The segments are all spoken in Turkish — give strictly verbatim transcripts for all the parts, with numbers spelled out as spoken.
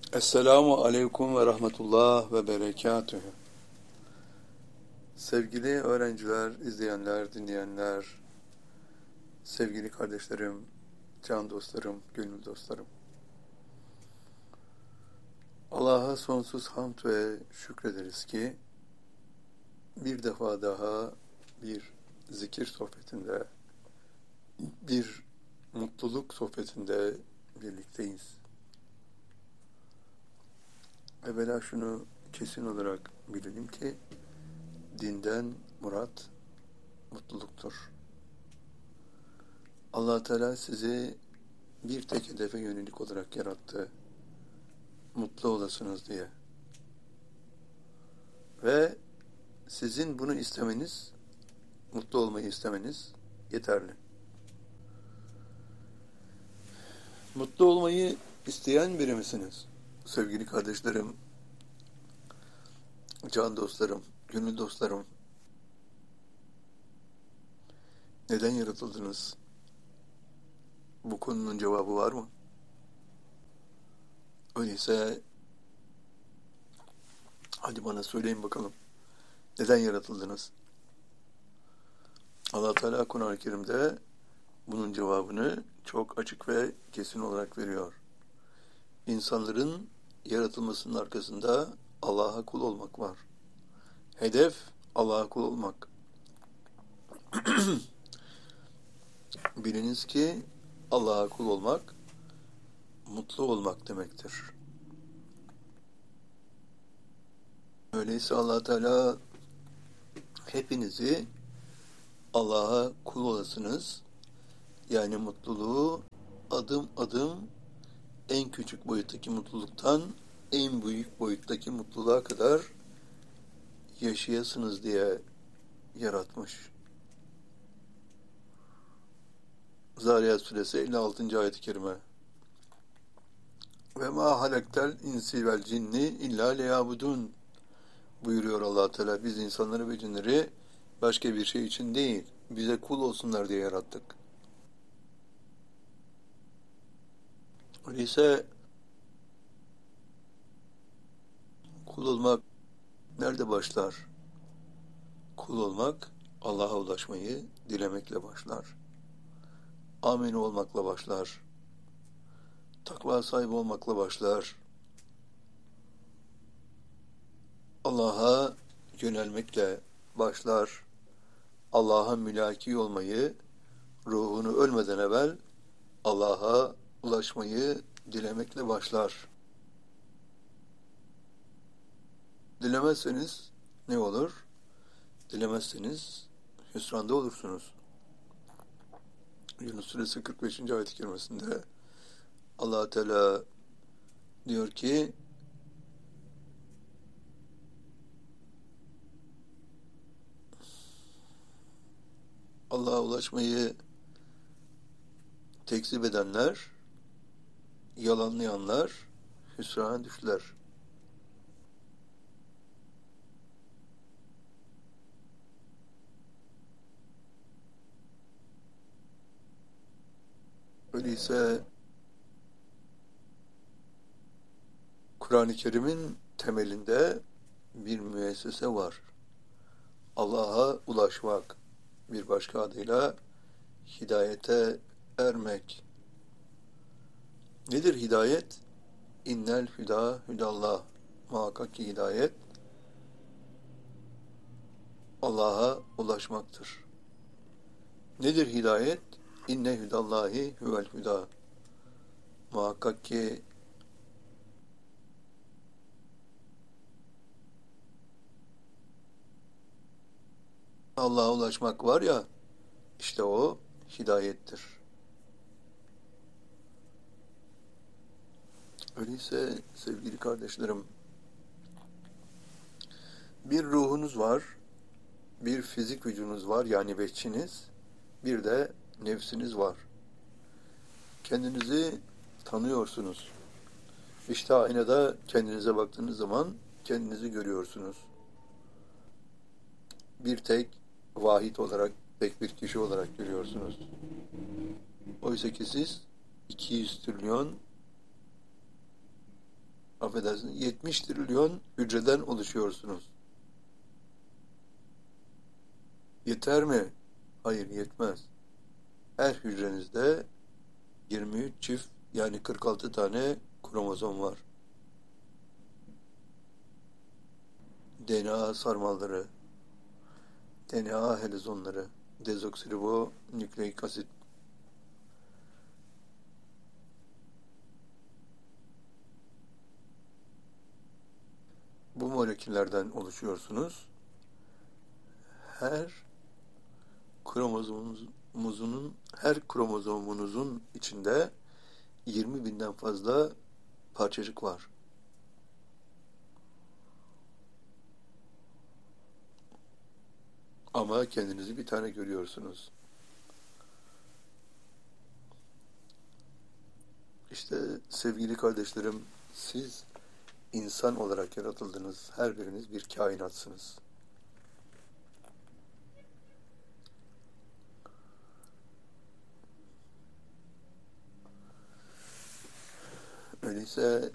Esselamu Aleyküm ve Rahmetullah ve Berekatühü. Sevgili öğrenciler, izleyenler, dinleyenler, sevgili kardeşlerim, can dostlarım, gönül dostlarım. Allah'a sonsuz hamd ve şükrederiz ki bir defa daha bir zikir sohbetinde, bir mutluluk sohbetinde birlikteyiz. Evvela şunu kesin olarak bilelim ki dinden murat mutluluktur. Allah Teala sizi bir tek hedefe yönelik olarak yarattı. Mutlu olasınız diye. Ve sizin bunu istemeniz, mutlu olmayı istemeniz yeterli. Mutlu olmayı isteyen biri misiniz? Sevgili kardeşlerim, can dostlarım, gönül dostlarım. Neden yaratıldınız? Bu konunun cevabı var mı? Öyleyse hadi bana söyleyin bakalım. Neden yaratıldınız? Allah Teala Kur'an-ı Kerim'de bunun cevabını çok açık ve kesin olarak veriyor. İnsanların yaratılmasının arkasında Allah'a kul olmak var. Hedef Allah'a kul olmak. Biliniz ki Allah'a kul olmak, mutlu olmak demektir. Öyleyse Allah Teala hepinizi Allah'a kul olasınız, yani mutluluğu adım adım en küçük boyuttaki mutluluktan en büyük boyuttaki mutluluğa kadar yaşayasınız diye yaratmış. Zariyat Suresi elli altıncı ayet-i kerime. Ve ma halaktel insi vel cinni illa liyabudun buyuruyor Allah Teala. Biz insanları ve cinleri başka bir şey için değil, bize kul olsunlar diye yarattık. Öyleyse kul olmak nerede başlar? Kul olmak Allah'a ulaşmayı dilemekle başlar. Amin olmakla başlar. Takva sahibi olmakla başlar. Allah'a yönelmekle başlar. Allah'a mülaki olmayı, ruhunu ölmeden evvel Allah'a ulaşmayı dilemekle başlar. Dilemezseniz ne olur? Dilemezseniz hüsranda olursunuz. Yunus Suresi kırk beşinci ayet-i kerimesinde Allah Teala diyor ki Allah'a ulaşmayı tekzip edenler, yalanlayanlar hüsrana düştüler. Öyleyse Kur'an-ı Kerim'in temelinde bir müessese var. Allah'a ulaşmak, bir başka adıyla hidayete ermek. Nedir hidayet? İnnel hüda hüdallah. Muhakkak ki hidayet Allah'a ulaşmaktır. Nedir hidayet? İnne hüdallahi huvel hüda. Muhakkak ki Allah'a ulaşmak var ya, işte o hidayettir. Öyleyse sevgili kardeşlerim, bir ruhunuz var, bir fizik vücudunuz var, yani beçiniz, bir de nefsiniz var. Kendinizi tanıyorsunuz. İşte aynada kendinize baktığınız zaman kendinizi görüyorsunuz. Bir tek vahid olarak, tek bir kişi olarak görüyorsunuz. Oysa ki siz iki yüz trilyon affedersiniz, yetmiş trilyon hücreden oluşuyorsunuz. Yeter mi? Hayır, yetmez. Her hücrenizde yirmi üç çift, yani kırk altı tane kromozom var. D N A sarmalları, D N A helizonları, dezoksiribonükleik asit. Bu moleküllerden oluşuyorsunuz. Her kromozomunuzun, her kromozomunuzun içinde yirmi binden fazla parçacık var. Ama kendinizi bir tane görüyorsunuz. İşte sevgili kardeşlerim, siz insan olarak yaratıldınız. Her biriniz bir kainatsınız. Öyleyse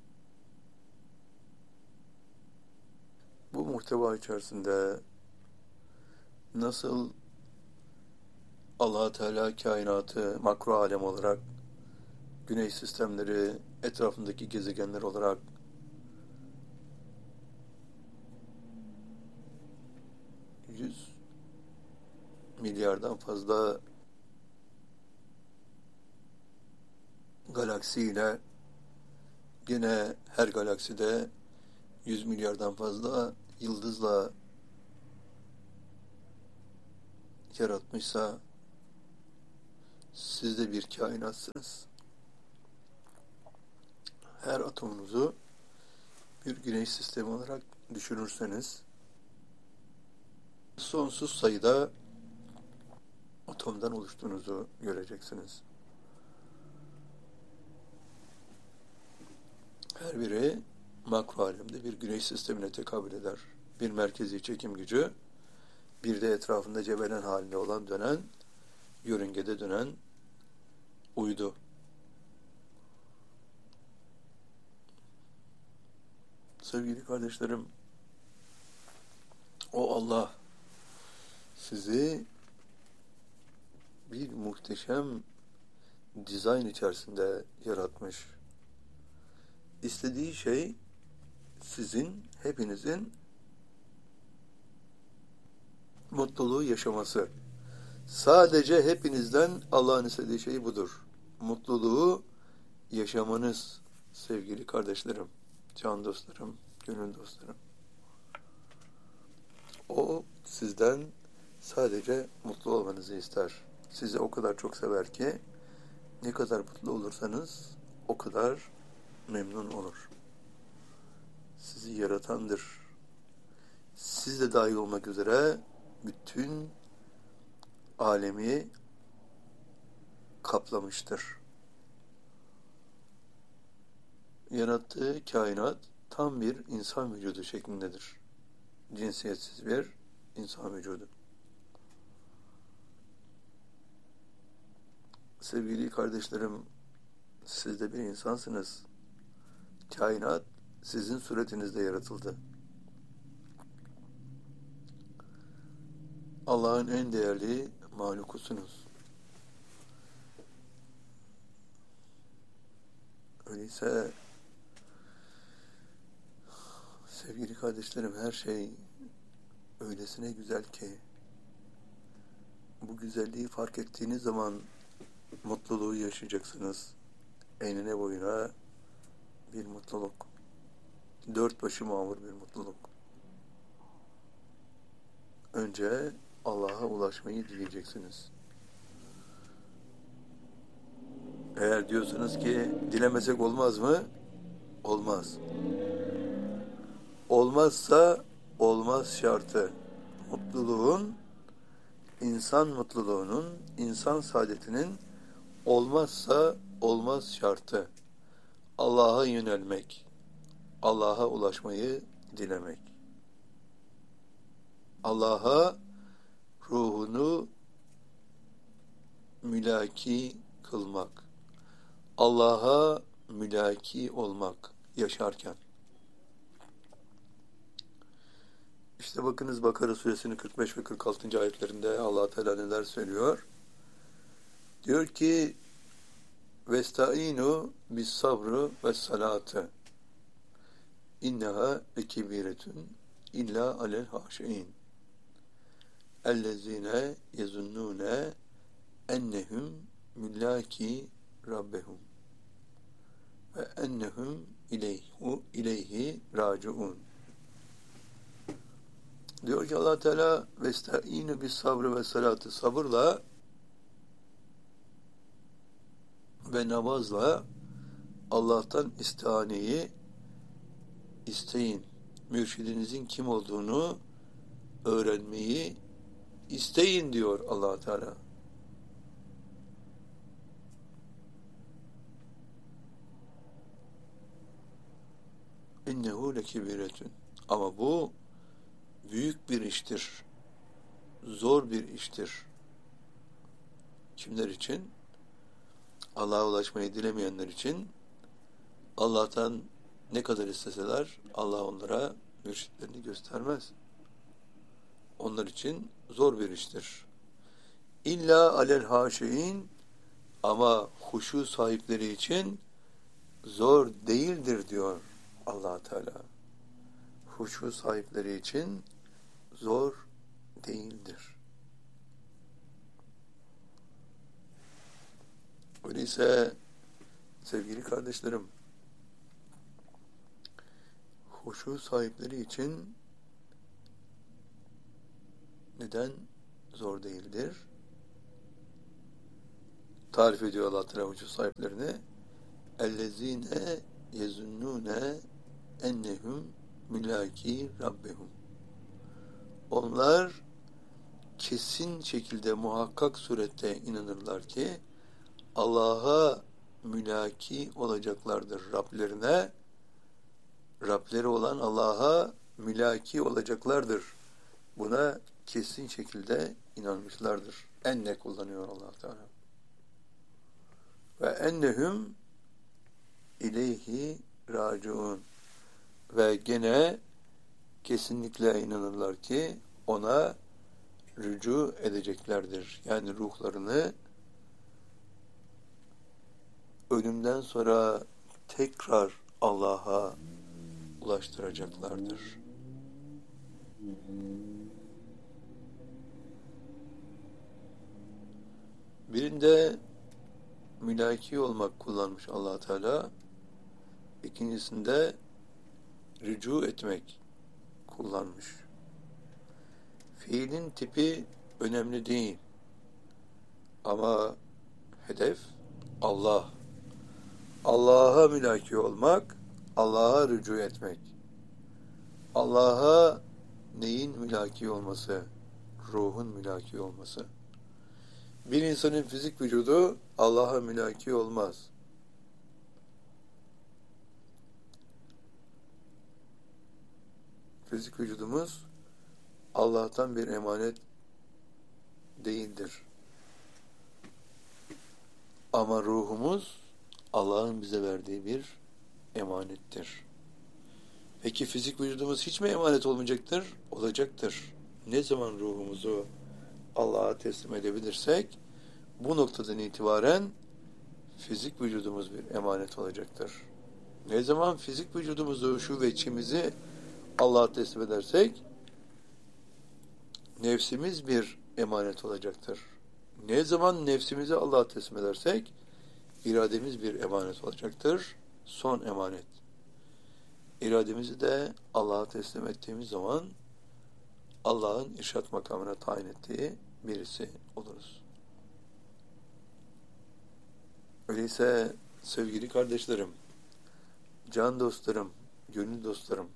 bu muhteva içerisinde nasıl Allah Teala kainatı makro alem olarak, güneş sistemleri etrafındaki gezegenler olarak yüz milyardan fazla galaksiyle, yine her galakside yüz milyardan fazla yıldızla yaratmışsa, siz de bir kainatsınız. Her atomunuzu bir güneş sistemi olarak düşünürseniz, sonsuz sayıda atomdan oluştuğunuzu göreceksiniz. Her biri makro alemde bir güneş sistemine tekabül eder. Bir merkezi çekim gücü, bir de etrafında cebelen halinde olan dönen, yörüngede dönen uydu. Sevgili kardeşlerim, o Allah sizi bir muhteşem dizayn içerisinde yaratmış. İstediği şey sizin, hepinizin mutluluğu yaşaması. Sadece hepinizden Allah'ın istediği şey budur. Mutluluğu yaşamanız sevgili kardeşlerim, can dostlarım, gönül dostlarım. O sizden sadece mutlu olmanızı ister. Sizi o kadar çok sever ki ne kadar mutlu olursanız o kadar memnun olur. Sizi yaratandır. Siz de dahil olmak üzere bütün alemi kaplamıştır. Yarattığı kainat tam bir insan vücudu şeklindedir. Cinsiyetsiz bir insan vücudu. Sevgili kardeşlerim, siz de bir insansınız. Kainat sizin suretinizde yaratıldı. Allah'ın en değerli mahlukusunuz. Öyleyse sevgili kardeşlerim, her şey öylesine güzel ki bu güzelliği fark ettiğiniz zaman mutluluğu yaşayacaksınız. Enine boyuna bir mutluluk. Dört başı mamur bir mutluluk. Önce Allah'a ulaşmayı dileyeceksiniz. Eğer diyorsanız ki dilemesek olmaz mı? Olmaz. Olmazsa olmaz şartı. Mutluluğun, insan mutluluğunun, insan saadetinin olmazsa olmaz şartı. Allah'a yönelmek, Allah'a ulaşmayı dilemek. Allah'a ruhunu mülaki kılmak. Allah'a mülaki olmak. yaşarken. İşte bakınız Bakara suresinin kırk beş ve kırk altıncı ayetlerinde Allah Teala neler söylüyor? Diyor ki Vestaînû bis sabrı ve salâte inneha lekebiretun illa alel haşiin ellezîne yezunnûne ennehum müllâki rabbehum ve ennehum ileyhu ileyhi raciun. Diyor ki Allah Teala vestaînû bis sabrı ve salâte, sabırla ve namazla Allah'tan istihaneyi isteyin. Mürşidinizin kim olduğunu öğrenmeyi isteyin diyor Allah Teala. İnnehu lekebiretun. Ama bu büyük bir iştir. Zor bir iştir. Kimler için? Allah'a ulaşmayı dilemeyenler için. Allah'tan ne kadar isteseler Allah onlara mürşitlerini göstermez. Onlar için zor bir iştir. İlla alel haşiin, ama huşu sahipleri için zor değildir diyor Allah Teala. Huşu sahipleri için zor değildir. Öyleyse sevgili kardeşlerim, huşu sahipleri için neden zor değildir? Tarif ediyor Allah Teala huşu sahiplerini. Ellezine yezunnune ennehum mülaki rabbehum. Onlar kesin şekilde, muhakkak surette inanırlar ki Allah'a mülaki olacaklardır. Rablerine, Rableri olan Allah'a mülaki olacaklardır. Buna kesin şekilde inanmışlardır. Enne kullanıyor Allah Teala. Ve ennehum ileyhi raciun. Ve gene kesinlikle inanırlar ki ona rücu edeceklerdir. Yani ruhlarını ölümden sonra tekrar Allah'a ulaştıracaklardır. Birinde mülaki olmak kullanmış Allah Teala. İkincisinde rücu etmek kullanmış. Fiilin tipi önemli değil. Ama hedef Allah. Allah'a mülaki olmak, Allah'a rücu etmek. Allah'a neyin mülaki olması? Ruhun mülaki olması. Bir insanın fizik vücudu Allah'a mülaki olmaz. Fizik vücudumuz Allah'tan bir emanet değildir. Ama ruhumuz Allah'ın bize verdiği bir emanettir. Peki fizik vücudumuz hiç mi emanet olmayacaktır? Olacaktır. Ne zaman ruhumuzu Allah'a teslim edebilirsek bu noktadan itibaren fizik vücudumuz bir emanet olacaktır. Ne zaman fizik vücudumuzu, şu ve içimizi Allah'a teslim edersek nefsimiz bir emanet olacaktır. Ne zaman nefsimizi Allah'a teslim edersek irademiz bir emanet olacaktır. Son emanet. İrademizi de Allah'a teslim ettiğimiz zaman Allah'ın irşat makamına tayin ettiği birisi oluruz. Öyleyse sevgili kardeşlerim, can dostlarım, gönül dostlarım,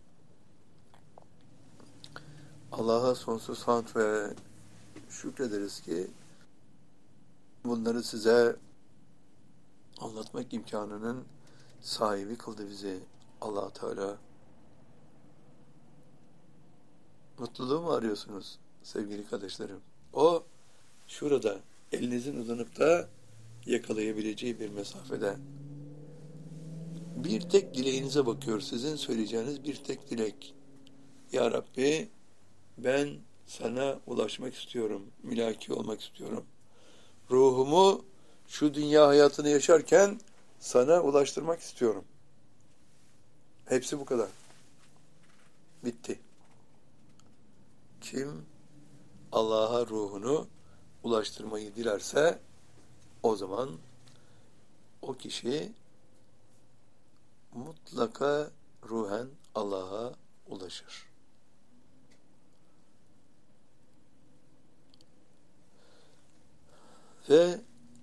Allah'a sonsuz hamd ve şükrederiz ki bunları size anlatmak imkanının sahibi kıldı bizi Allah Teala. Mutluluğu mu arıyorsunuz sevgili kardeşlerim? O şurada, elinizin uzanıp da yakalayabileceği bir mesafede. Bir tek dileğinize bakıyor. Sizin söyleyeceğiniz bir tek dilek. Ya Rabbi, ben sana ulaşmak istiyorum. Mülaki olmak istiyorum. Ruhumu şu dünya hayatını yaşarken sana ulaştırmak istiyorum. Hepsi bu kadar. Bitti. Kim Allah'a ruhunu ulaştırmayı dilerse o zaman o kişi mutlaka ruhen Allah'a ulaşır. Ve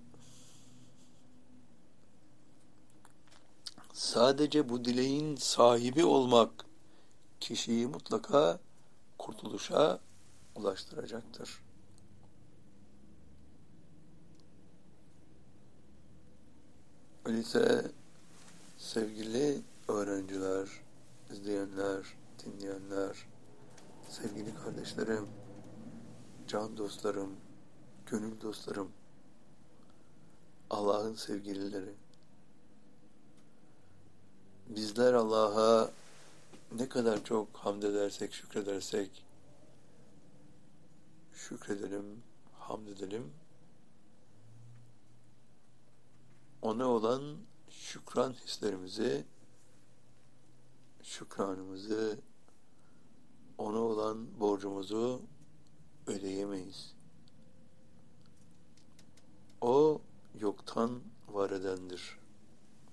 sadece bu dileğin sahibi olmak kişiyi mutlaka kurtuluşa ulaştıracaktır. Öyleyse sevgili öğrenciler, izleyenler, dinleyenler, sevgili kardeşlerim, can dostlarım, gönül dostlarım, Allah'ın sevgilileri, bizler Allah'a ne kadar çok hamd edersek, şükredersek, şükredelim, hamd edelim, ona olan şükran hislerimizi, şükranımızı, ona olan borcumuzu ödeyemeyiz. O yoktan var edendir.